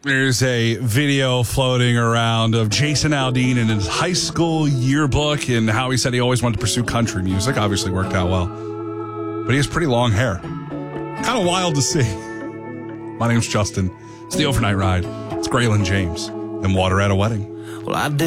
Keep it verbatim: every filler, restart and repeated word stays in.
There's a video floating around of Jason Aldean in his high school yearbook and how he said he always wanted to pursue country music. Obviously worked out well. But he has pretty long hair. Kind of wild to see. My name's Justin. It's the Overnight Ride. It's Graylin James and Water at a Wedding. Well, I did.